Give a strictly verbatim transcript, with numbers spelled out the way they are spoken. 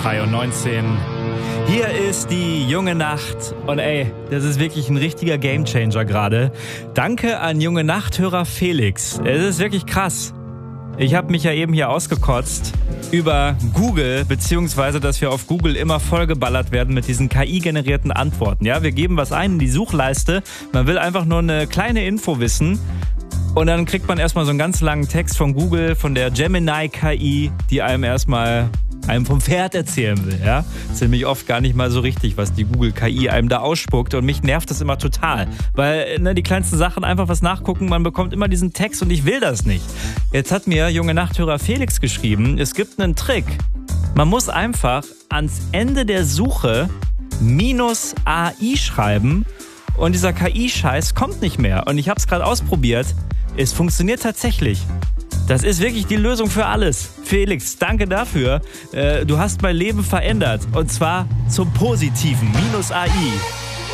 drei Uhr neunzehn. Hier ist die junge Nacht und ey, das ist wirklich ein richtiger Gamechanger gerade. Danke an junge Nachthörer Felix. Es ist wirklich krass. Ich habe mich ja eben hier ausgekotzt über Google, beziehungsweise, dass wir auf Google immer vollgeballert werden mit diesen K I-generierten Antworten. Ja, wir geben was ein in die Suchleiste, man will einfach nur eine kleine Info wissen und dann kriegt man erstmal so einen ganz langen Text von Google, von der Gemini-K I, die einem erstmal einem vom Pferd erzählen will, ja. Das ist nämlich oft gar nicht mal so richtig, was die Google-K I einem da ausspuckt und mich nervt das immer total, weil ne, die kleinsten Sachen einfach was nachgucken, man bekommt immer diesen Text und ich will das nicht. Jetzt hat mir junge Nachthörer Felix geschrieben, es gibt einen Trick. Man muss einfach ans Ende der Suche minus A I schreiben und dieser K I-Scheiß kommt nicht mehr und ich habe es gerade ausprobiert, es funktioniert tatsächlich. Das ist wirklich die Lösung für alles. Felix, danke dafür. Du hast mein Leben verändert. Und zwar zum Positiven. Minus A I.